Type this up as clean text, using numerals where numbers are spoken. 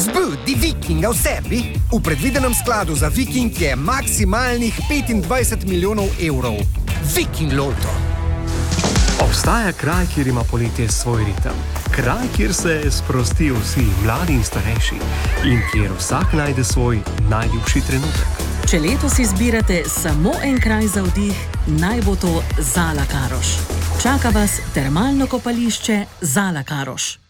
Zbudi Vikinga v sebi. V predvidenem skladu za Viking je maksimalnih 25 milijonov evrov. Viking Loto. Obstaja kraj, kjer ima poletje svoj ritem. Kraj, kjer se sprostijo vsi, mladi in starejši. In kjer vsak najde svoj najljubši trenutek. Če letos izbirate samo en kraj za vdih, naj bo to Zala Karoš. Čaka vas termalno kopališče Zala Karoš.